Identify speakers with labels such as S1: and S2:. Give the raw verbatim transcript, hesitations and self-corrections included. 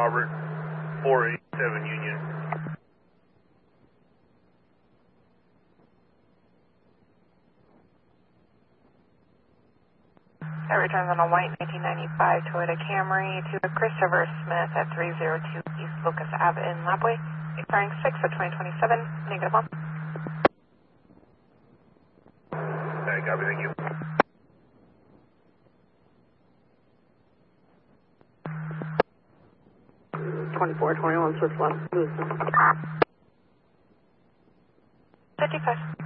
S1: Robert, four eighty-seven Union.
S2: That returns on a white nineteen ninety-five Toyota Camry to Christopher Smith at three oh two East Locust Ave in Lapwai, expiring six of twenty twenty-seven, negative one.
S1: Alright, copy, thank you.
S3: twenty-four twenty-one, switch left, Houston.
S2: fifty-five.